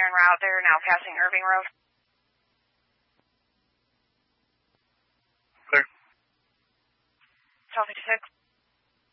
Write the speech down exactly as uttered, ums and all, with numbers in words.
en route. They're now passing Irving Road. Clear. twelve fifty-six.